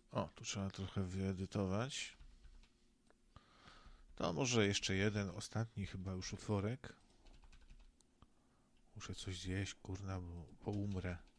O, tu trzeba trochę wyedytować. To może jeszcze jeden, ostatni chyba już utworek. Muszę coś zjeść, kurna, bo umrę.